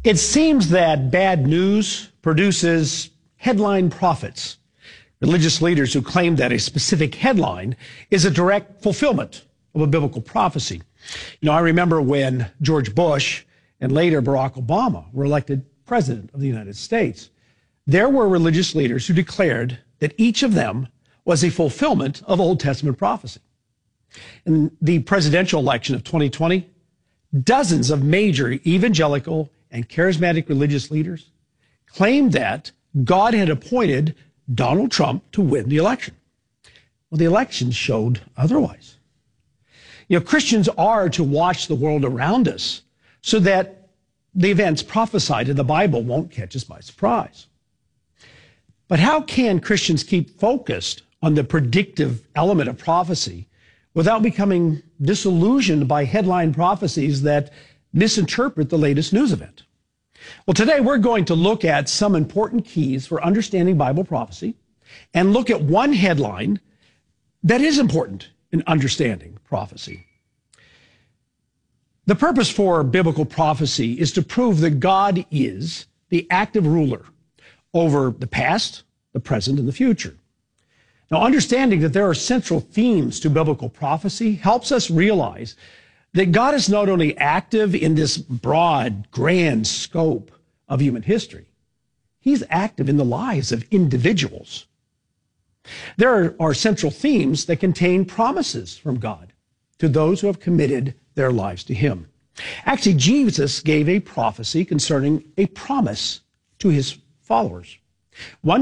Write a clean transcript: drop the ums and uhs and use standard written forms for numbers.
It seems that bad news produces headline prophets. Religious leaders who claim that a specific headline is a direct fulfillment of a biblical prophecy. I remember when George Bush and later Barack Obama were elected president of the United States. There were religious leaders who declared that each of them was a fulfillment of Old Testament prophecy. In the presidential election of 2020, dozens of major evangelical and charismatic religious leaders claimed that God had appointed Donald Trump to win the election. Well, the election showed otherwise. Christians are to watch the world around us so that the events prophesied in the Bible won't catch us by surprise. But how can Christians keep focused on the predictive element of prophecy without becoming disillusioned by headline prophecies that misinterpret the latest news event? Well, today we're going to look at some important keys for understanding Bible prophecy and look at one headline that is important in understanding prophecy. The purpose for biblical prophecy is to prove that God is the active ruler over the past, the present, and the future. Now, understanding that there are central themes to biblical prophecy helps us realize that God is not only active in this broad, grand scope of human history, he's active in the lives of individuals. There are central themes that contain promises from God to those who have committed their lives to him. Actually, Jesus gave a prophecy concerning a promise to his followers. One